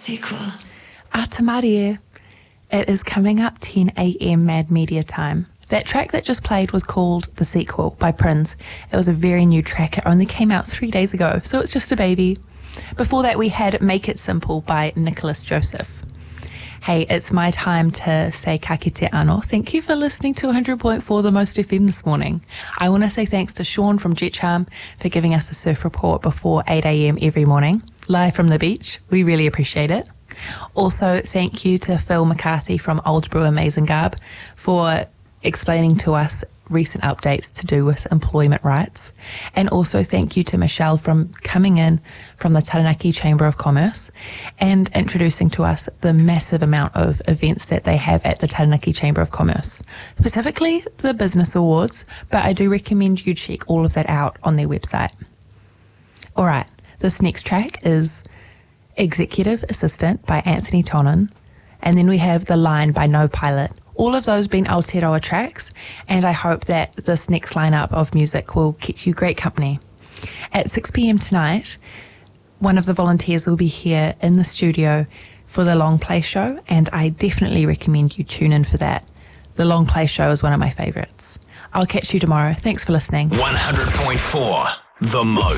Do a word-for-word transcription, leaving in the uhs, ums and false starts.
Sequel. Atamarie. It is coming up ten a.m. Mad Media time. That track that just played was called The Sequel by Prince. It was a very new track. It only came out three days ago, so it's just a baby. Before that, we had Make It Simple by Nicholas Joseph. Hey, it's my time to say ka kite anō. Thank you for listening to one hundred point four The Most F M this morning. I want to say thanks to Sean from Jet Charm for giving us a surf report before eight a.m. every morning, live from the beach. We really appreciate it. Also, thank you to Phil McCarthy from Old Brew Amazing Garb for explaining to us recent updates to do with employment rights. And also thank you to Michelle from coming in from the Taranaki Chamber of Commerce and introducing to us the massive amount of events that they have at the Taranaki Chamber of Commerce, specifically the Business Awards, but I do recommend you check all of that out on their website. All right, this next track is Executive Assistant by Anthony Tonin, and then we have The Line by No Pilot. All of those being Aotearoa tracks, and I hope that this next lineup of music will keep you great company. At six p.m. tonight, one of the volunteers will be here in the studio for the Long Play Show, and I definitely recommend you tune in for that. The Long Play Show is one of my favourites. I'll catch you tomorrow. Thanks for listening. one hundred point four The Most.